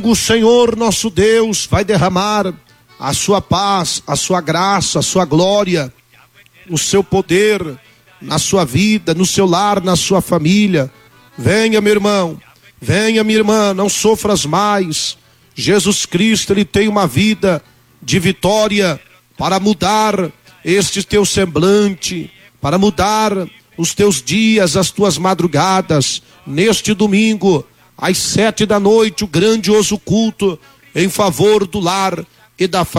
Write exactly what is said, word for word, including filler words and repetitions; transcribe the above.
O Senhor nosso Deus vai derramar a sua paz, a sua graça, a sua glória, o seu poder na sua vida, no seu lar, na sua família. Venha, meu irmão, venha, minha irmã, não sofras mais. Jesus Cristo, Ele tem uma vida de vitória para mudar este teu semblante, para mudar os teus dias, as tuas madrugadas. Neste domingo, às sete da noite, o grandioso culto em favor do lar e da família.